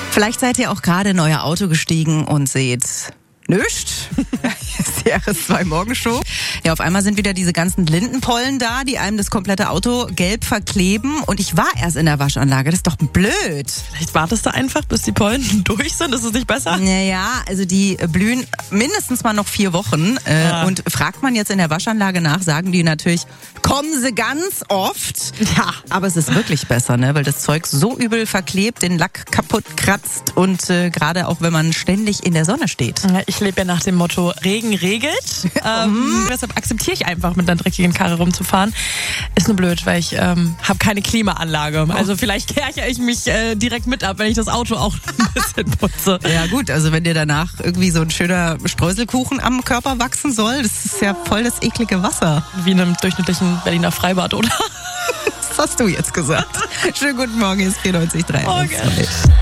Vielleicht seid ihr auch gerade in euer Auto gestiegen und seht nichts. Hier ist die RS2 Morgenshow. Ja, auf einmal sind wieder diese ganzen Lindenpollen da, die einem das komplette Auto gelb verkleben. Und ich war erst in der Waschanlage. Das ist doch blöd. Vielleicht wartest du einfach, bis die Pollen durch sind. Ist es nicht besser? Naja, also die blühen mindestens mal noch 4 Wochen. Und fragt man jetzt in der Waschanlage nach, sagen die natürlich, kommen sie ganz oft. Ja. Aber es ist wirklich besser, ne? Weil das Zeug so übel verklebt, den Lack kaputt kratzt. Und gerade auch, wenn man ständig in der Sonne steht. Ich lebe ja nach dem Motto, Regen regelt. Deshalb akzeptiere ich einfach, mit einer dreckigen Karre rumzufahren. Ist nur blöd, weil ich habe keine Klimaanlage. Also vielleicht kärche ich mich direkt mit ab, wenn ich das Auto auch ein bisschen putze. Ja gut, also wenn dir danach irgendwie so ein schöner Streuselkuchen am Körper wachsen soll, das ist ja voll das eklige Wasser. Wie in einem durchschnittlichen Berliner Freibad, oder? Das hast du jetzt gesagt. Schönen guten Morgen, hier ist 94.3. Okay.